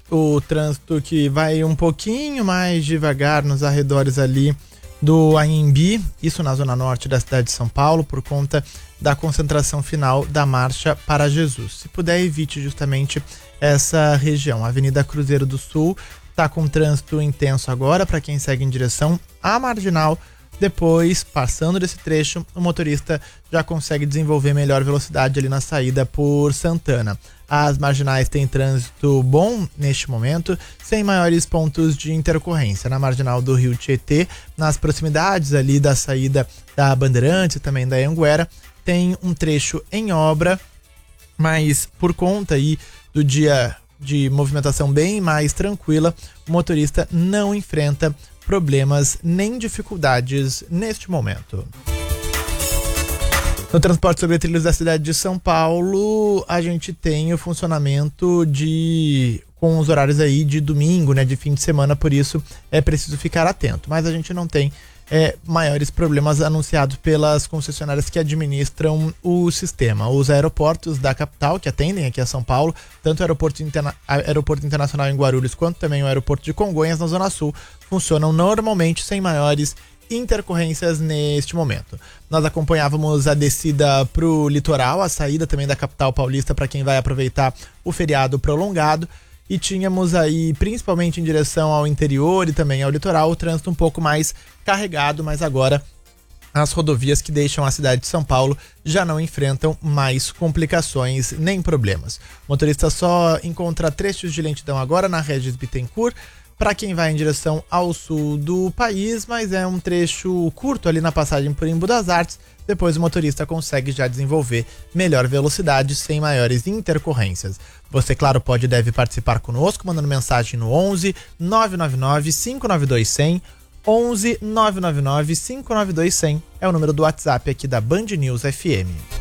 o trânsito que vai um pouquinho mais devagar nos arredores ali do Anhembi, isso na zona norte da cidade de São Paulo, por conta da concentração final da Marcha para Jesus. Se puder, evite justamente essa região. A Avenida Cruzeiro do Sul está com trânsito intenso agora para quem segue em direção à Marginal. Depois, passando desse trecho, o motorista já consegue desenvolver melhor velocidade ali na saída por Santana. As marginais têm trânsito bom neste momento, sem maiores pontos de intercorrência. Na marginal do Rio Tietê, nas proximidades ali da saída da Bandeirantes e também da Anhanguera, tem um trecho em obra, mas por conta aí do dia de movimentação bem mais tranquila, o motorista não enfrenta problemas nem dificuldades neste momento. No transporte sobre trilhos da cidade de São Paulo, a gente tem o funcionamento com os horários aí de domingo, né, de fim de semana, por isso é preciso ficar atento. Mas a gente não tem maiores problemas anunciados pelas concessionárias que administram o sistema. Os aeroportos da capital, que atendem aqui a São Paulo, tanto o aeroporto internacional em Guarulhos, quanto também o aeroporto de Congonhas, na Zona Sul, funcionam normalmente sem maiores intercorrências neste momento. Nós acompanhávamos a descida para o litoral, a saída também da capital paulista para quem vai aproveitar o feriado prolongado, e tínhamos aí, principalmente em direção ao interior e também ao litoral, o trânsito um pouco mais carregado, mas agora as rodovias que deixam a cidade de São Paulo já não enfrentam mais complicações nem problemas. O motorista só encontra trechos de lentidão agora na Regis Bittencourt, para quem vai em direção ao sul do país, mas é um trecho curto ali na passagem por Embu das Artes. Depois o motorista consegue já desenvolver melhor velocidade sem maiores intercorrências. Você, claro, pode e deve participar conosco, mandando mensagem no 11 999 592 100, 11 999 592 100 é o número do WhatsApp aqui da Band News FM.